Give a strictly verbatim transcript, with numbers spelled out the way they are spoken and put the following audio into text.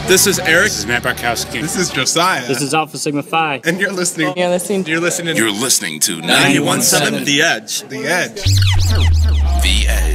This is Eric. This is Matt Barkowski. This is Josiah. This is Alpha Sigma Phi. And you're listening. You're listening. You're listening. You're listening to ninety-one point seven ninety-one point seven The Edge. The Edge. The Edge.